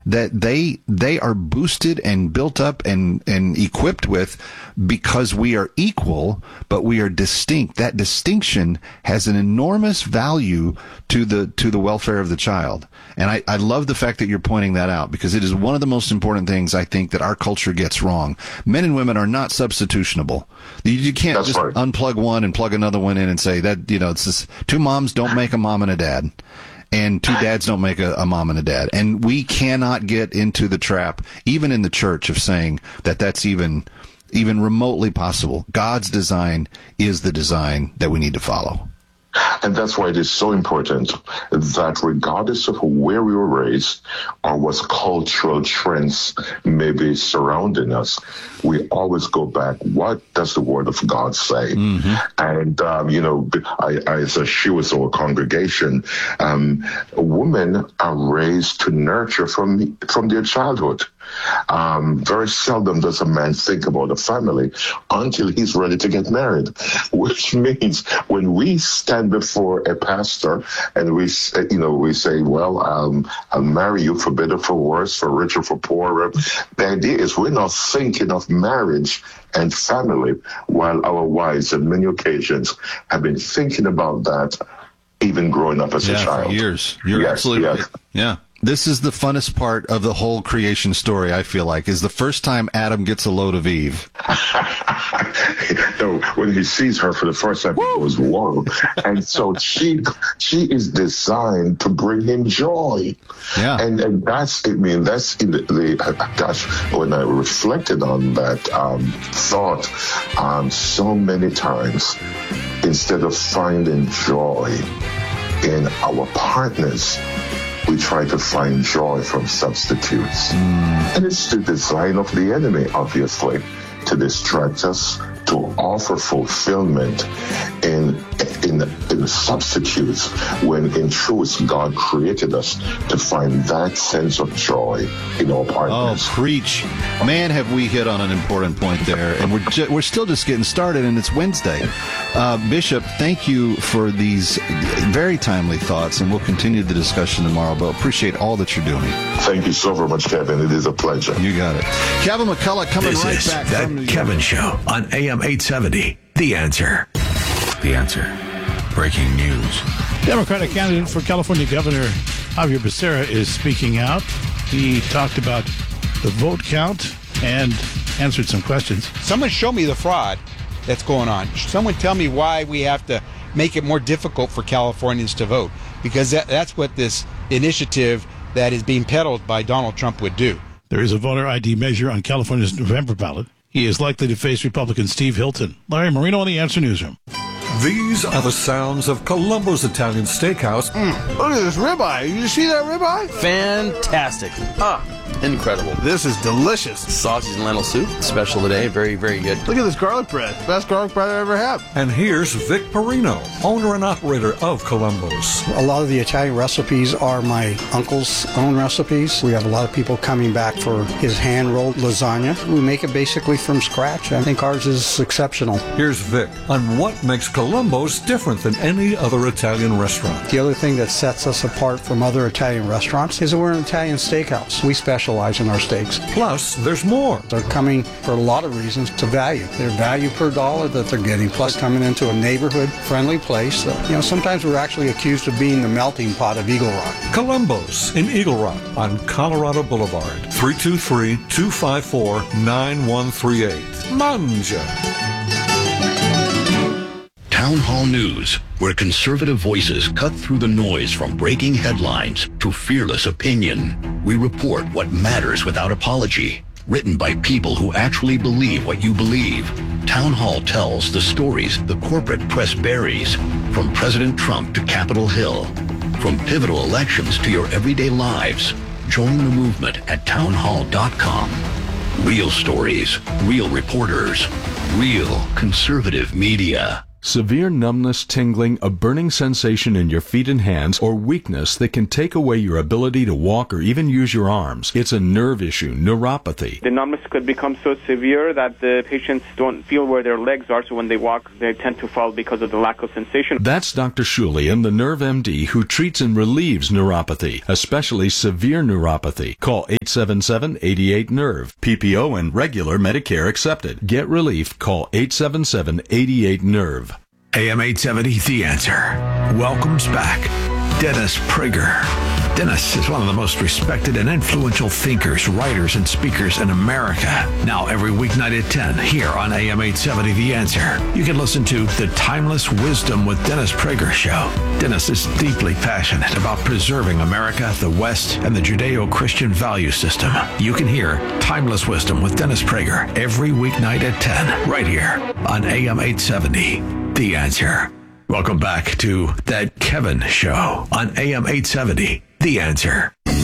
that they are boosted and built up and equipped with because we are equal, but we are distinct. That distinction has an enormous value to the welfare of the child. And I love the fact that you're pointing that out, because it is one of the most important things I think that our culture gets wrong. Men and women are not substitutionable. You can't That's just right. unplug one and plug another one in and say that, it's just, two moms don't make a mom and a dad. And two dads don't make a mom and a dad. And we cannot get into the trap, even in the church, of saying that that's even remotely possible. God's design is the design that we need to follow. And that's why it is so important that regardless of where we were raised or what cultural trends may be surrounding us, we always go back, what does the Word of God say? Mm-hmm. And, as a Shewis or congregation, women are raised to nurture from their childhood. Very seldom does a man think about a family until he's ready to get married, which means when we stand before a pastor and we say, well, I'll marry you for better, for worse, for richer, for poorer. The idea is we're not thinking of marriage and family, while our wives on many occasions have been thinking about that even growing up as a child. For years. You're absolutely right. Yeah. This is the funnest part of the whole creation story, I feel like, is the first time Adam gets a load of Eve. No, when he sees her for the first time, he goes, whoa. And so she is designed to bring him joy. Yeah. And that's, that's in gosh, when I reflected on that thought so many times, instead of finding joy in our partners, we try to find joy from substitutes. And it's the design of the enemy, obviously, to distract us, to offer fulfillment in substitutes, when in truth God created us to find that sense of joy in our partners. Oh, preach. Man, have we hit on an important point there. And we're still just getting started, and it's Wednesday. Bishop, thank you for these very timely thoughts, and we'll continue the discussion tomorrow, but appreciate all that you're doing. Thank you so very much, Kevin. It is a pleasure. You got it. Kevin McCullough coming this right is back. That Kevin Show on AM 870. The Answer. The Answer. Breaking news. Democratic candidate for California Governor Javier Becerra is speaking out. He talked about the vote count and answered some questions. Someone show me the fraud that's going on. Someone tell me why we have to make it more difficult for Californians to vote, because that's what this initiative that is being peddled by Donald Trump would do. There is a voter ID measure on California's November ballot. He is likely to face Republican Steve Hilton. Larry Marino on the Answer Newsroom. These are the sounds of Columbo's Italian Steakhouse. Look at this ribeye. You see that ribeye? Fantastic. Incredible. This is delicious. Sausage and lentil soup, special today. Very, very good. Look at this garlic bread. Best garlic bread I ever had. And here's Vic Perino, owner and operator of Columbo's. A lot of the Italian recipes are my uncle's own recipes. We have a lot of people coming back for his hand-rolled lasagna. We make it basically from scratch. I think ours is exceptional. Here's Vic on what makes Columbo's different than any other Italian restaurant. The other thing that sets us apart from other Italian restaurants is that we're an Italian steakhouse. We specialize in our steaks. Plus, there's more. They're coming for a lot of reasons to value. Their value per dollar that they're getting, plus coming into a neighborhood-friendly place. Sometimes we're actually accused of being the melting pot of Eagle Rock. Columbo's in Eagle Rock on Colorado Boulevard. 323-254-9138. Mangia. Town Hall News, where conservative voices cut through the noise from breaking headlines to fearless opinion. We report what matters without apology. Written by people who actually believe what you believe. Town Hall tells the stories the corporate press buries, from President Trump to Capitol Hill. From pivotal elections to your everyday lives. Join the movement at townhall.com. Real stories, real reporters, real conservative media. Severe numbness, tingling, a burning sensation in your feet and hands, or weakness that can take away your ability to walk or even use your arms. It's a nerve issue, neuropathy. The numbness could become so severe that the patients don't feel where their legs are, so when they walk, they tend to fall because of the lack of sensation. That's Dr. Shulian, the Nerve MD, who treats and relieves neuropathy, especially severe neuropathy. Call 877-88-NERVE. PPO and regular Medicare accepted. Get relief. Call 877-88-NERVE. AM 870, The Answer. Welcomes back Dennis Prager. Dennis is one of the most respected and influential thinkers, writers, and speakers in America. Now, every weeknight at 10, here on AM 870, The Answer, you can listen to The Timeless Wisdom with Dennis Prager show. Dennis is deeply passionate about preserving America, the West, and the Judeo-Christian value system. You can hear Timeless Wisdom with Dennis Prager every weeknight at 10, right here on AM 870, The Answer. Welcome back to That Kevin Show on AM 870, The Answer.